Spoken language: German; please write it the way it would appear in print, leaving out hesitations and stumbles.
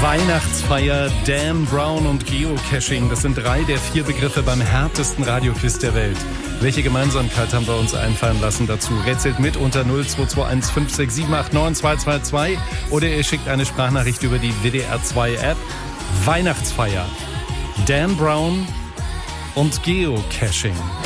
Weihnachtsfeier, Dan Brown und Geocaching. Das sind 3 der 4 Begriffe beim härtesten Radioquiz der Welt. Welche Gemeinsamkeit haben wir uns einfallen lassen dazu? Rätselt mit unter 0221 56789 222 oder ihr schickt eine Sprachnachricht über die WDR 2 App. Weihnachtsfeier, Dan Brown und Geocaching.